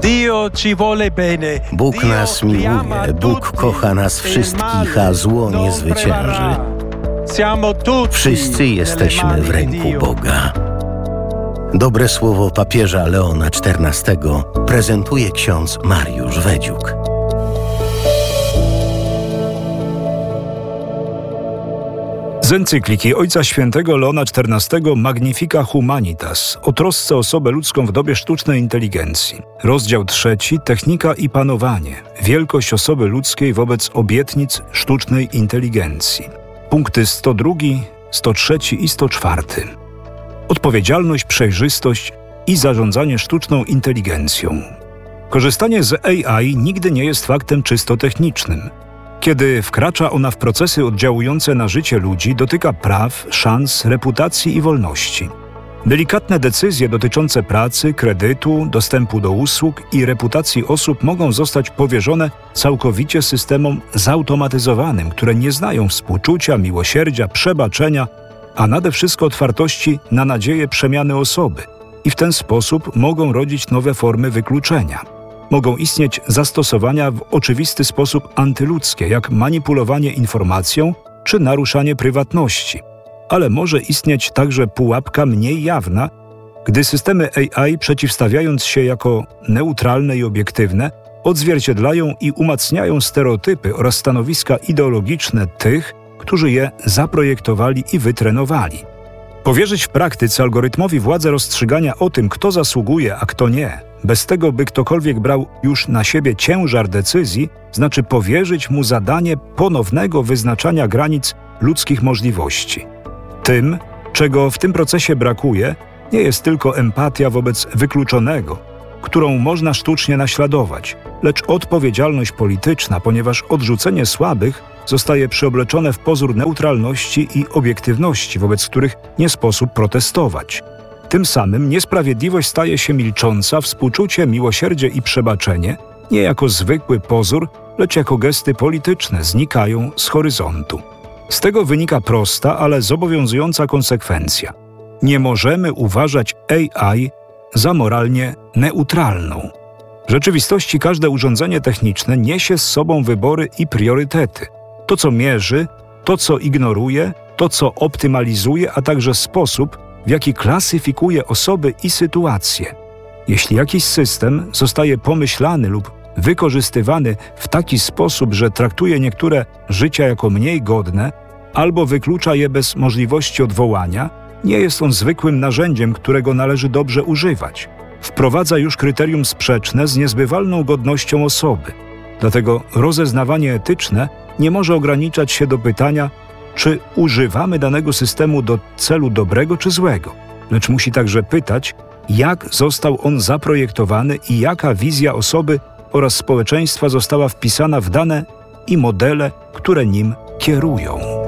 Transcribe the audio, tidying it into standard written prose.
Bóg nas miłuje, Bóg kocha nas wszystkich, a zło nie zwycięży. Wszyscy jesteśmy w ręku Boga. Dobre słowo papieża Leona XIV prezentuje ksiądz Mariusz Wedziuk. Z encykliki Ojca Świętego Leona XIV Magnifica Humanitas o trosce o osobę ludzką w dobie sztucznej inteligencji. Rozdział 3. Technika i panowanie. Wielkość osoby ludzkiej wobec obietnic sztucznej inteligencji. Punkty 102, 103 i 104. Odpowiedzialność, przejrzystość i zarządzanie sztuczną inteligencją. Korzystanie z AI nigdy nie jest faktem czysto technicznym. Kiedy wkracza ona w procesy oddziałujące na życie ludzi, dotyka praw, szans, reputacji i wolności. Delikatne decyzje dotyczące pracy, kredytu, dostępu do usług i reputacji osób mogą zostać powierzone całkowicie systemom zautomatyzowanym, które nie znają współczucia, miłosierdzia, przebaczenia, a nade wszystko otwartości na nadzieję przemiany osoby i w ten sposób mogą rodzić nowe formy wykluczenia. Mogą istnieć zastosowania w oczywisty sposób antyludzkie, jak manipulowanie informacją czy naruszanie prywatności. Ale może istnieć także pułapka mniej jawna, gdy systemy AI, przeciwstawiając się jako neutralne i obiektywne, odzwierciedlają i umacniają stereotypy oraz stanowiska ideologiczne tych, którzy je zaprojektowali i wytrenowali. Powierzyć w praktyce algorytmowi władzę rozstrzygania o tym, kto zasługuje, a kto nie, bez tego, by ktokolwiek brał już na siebie ciężar decyzji, znaczy powierzyć mu zadanie ponownego wyznaczania granic ludzkich możliwości. Tym, czego w tym procesie brakuje, nie jest tylko empatia wobec wykluczonego, którą można sztucznie naśladować, lecz odpowiedzialność polityczna, ponieważ odrzucenie słabych zostaje przyobleczone w pozór neutralności i obiektywności, wobec których nie sposób protestować. Tym samym niesprawiedliwość staje się milcząca, współczucie, miłosierdzie i przebaczenie, nie jako zwykły pozór, lecz jako gesty polityczne znikają z horyzontu. Z tego wynika prosta, ale zobowiązująca konsekwencja. Nie możemy uważać AI za moralnie neutralną. W rzeczywistości każde urządzenie techniczne niesie z sobą wybory i priorytety. To, co mierzy, to, co ignoruje, to, co optymalizuje, a także sposób, w jaki klasyfikuje osoby i sytuacje. Jeśli jakiś system zostaje pomyślany lub wykorzystywany w taki sposób, że traktuje niektóre życia jako mniej godne albo wyklucza je bez możliwości odwołania, nie jest on zwykłym narzędziem, którego należy dobrze używać. Wprowadza już kryterium sprzeczne z niezbywalną godnością osoby. Dlatego rozeznawanie etyczne nie może ograniczać się do pytania, czy używamy danego systemu do celu dobrego czy złego, lecz musi także pytać, jak został on zaprojektowany i jaka wizja osoby oraz społeczeństwa została wpisana w dane i modele, które nim kierują.